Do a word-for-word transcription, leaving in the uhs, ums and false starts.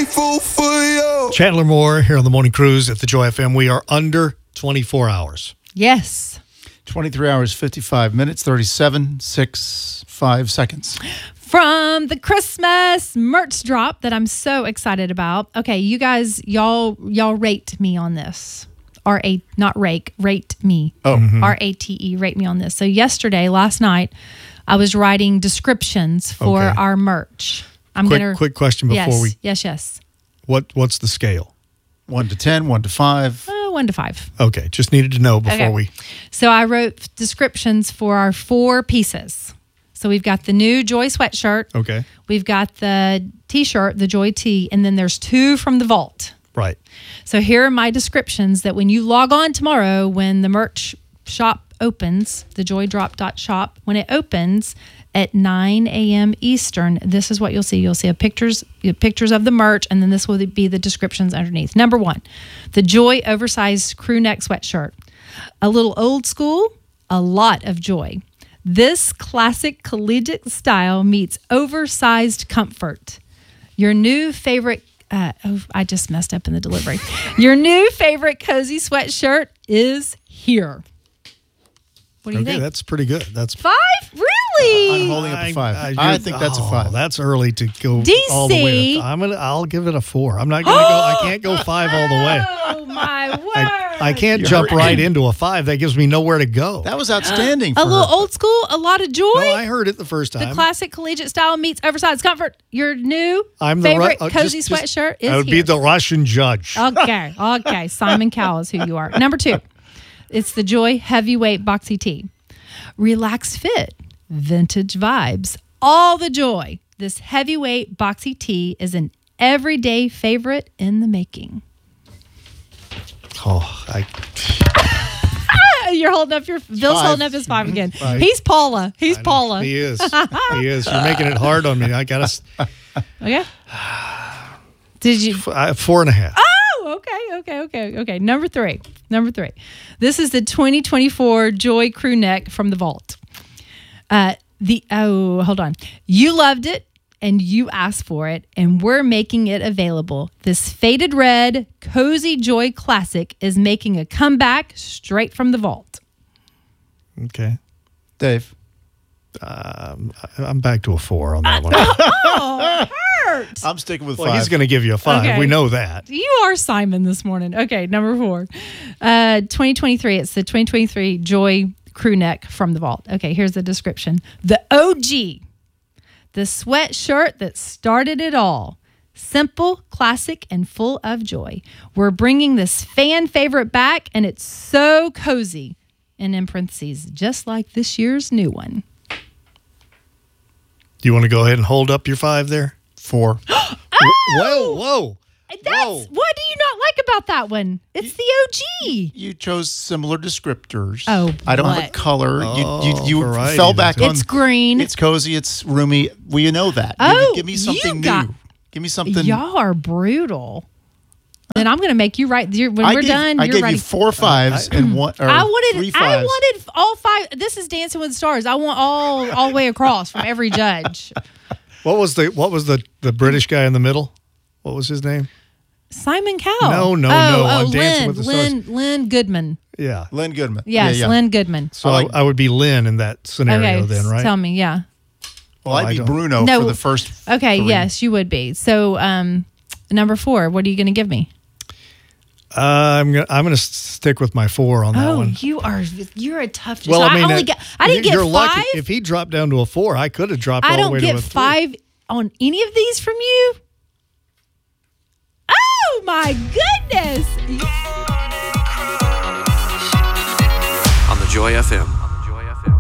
grateful for you. Chandler Moore here on the Morning Cruise at the Joy F M. We are under twenty-four hours. Yes. twenty-three hours, fifty-five minutes, thirty-seven, six, five seconds. From the Christmas merch drop that I'm so excited about. Okay, you guys, y'all, y'all rate me on this. R A, not rake, rate me. Oh. Mm-hmm. R A T E, rate me on this. So yesterday, last night, I was writing descriptions for Okay. our merch. I'm Quick, gonna quick question before yes, we. yes, yes. What What's the scale? One to ten, one to five. Uh, one to five. Okay, just needed to know before Okay. we. So I wrote descriptions for our four pieces. So we've got the new Joy sweatshirt. Okay, We've got the T-shirt, the Joy Tee, and then there's two from the vault. right. So here are my descriptions that when you log on tomorrow, when the merch shop opens, the joy drop dot shop, when it opens at nine a.m. Eastern, this is what you'll see. You'll see a pictures, pictures of the merch, and then this will be the descriptions underneath. Number one, the Joy oversized crew neck sweatshirt. A little old school, a lot of joy. This classic collegiate style meets oversized comfort. Your new favorite, uh, oh, I just messed up in the delivery. Your new favorite cozy sweatshirt is here. What do you Okay, think? that's pretty good. That's. Five? Really? I'm holding up a five. I, you're- think that's a oh, five. That's early to go D all the way. C. I'm gonna. I'll give it a four. I'm not gonna go. I can't go five all the way. Oh, my word. I, I can't You're jump hurting. right into a five. That gives me nowhere to go. That was outstanding. a for little her. old school, a lot of joy. No, I heard it the first The time. classic collegiate style meets oversized comfort. Your new I'm the favorite Ru- uh, cozy just- just- sweatshirt is I would here. be the Russian judge. Okay, okay. Simon Cowell is who you are. Number two, it's the Joy Heavyweight Boxy Tee. Relaxed fit, vintage vibes, all the joy. This heavyweight boxy tee is an everyday favorite in the making. Oh, I, Ah, you're holding up your, Bill's Five. holding up his five again. Right. He's Paula. He's I know. Paula. He is. He is. You're making it hard on me. I got to Okay. Did you? uh, four and a half. Oh, okay, okay, okay, okay. Number three. Number three. This is the twenty twenty-four Joy Crew Neck from the Vault. Uh, the oh, hold on. You loved it and you asked for it, and we're making it available. This faded red cozy Joy classic is making a comeback straight from the Vault. Okay. Dave. Um, I- I'm back to a four on that one. Oh, hurt. I'm sticking with Well, five. he's going to give you a five. Okay. We know that. You are Simon this morning. Okay, number four. Uh, twenty twenty-three. It's the twenty twenty-three Joy Crew Neck from the Vault. Okay, here's the description. The O G. The sweatshirt that started it all. Simple, classic, and full of joy. We're bringing this fan favorite back, and it's so cozy. And in parentheses, just like this year's new one. Do you want to go ahead and hold up your five there? Four. Whoa, whoa. That's Whoa. what do you not like about that one? It's the O G. You chose similar descriptors. Oh, I don't have a what? color. Oh, you you, you variety. fell back on. It's green. It's cozy. It's roomy. Well, you know that. Give- Oh, give, me you something new. got- Give me something. Y'all are brutal. Then I'm going to make you write. You're, when I we're gave, done, I you're gave writing. you four fives and one. Or I wanted. three I fives. wanted all five. This is Dancing with the Stars. I want all all the way across from every judge. What was the what was the, the British guy in the middle? What was his name? Simon Cowell. No, no, oh, no, Oh, on Lynn, Dancing with the Stars. Lynn, Lynn Goodman. Yeah. Lynn Goodman. Yes, yeah, yeah. Lynn Goodman. So I I, like- I would be Lynn in that scenario Okay, then, right? tell me. Yeah. Well, I'd I be don't- Bruno No. for the first. Okay. three. Yes, you would be. So, um, number four. What are you going to give me? Uh, I'm gonna I'm gonna stick with my four on that Oh, one. you are. You're a tough. Well, so I mean, only uh, get. I didn't get you're five. lucky. If he dropped down to a four, I could have dropped I all the don't way get to a three. five on any of these from you. Oh my goodness! On the Joy F M.